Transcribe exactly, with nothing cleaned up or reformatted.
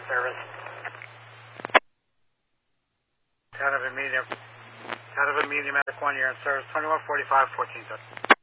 service. Town of a medium. Town of a medium at one, you're in service. twenty-one forty-five, fourteen.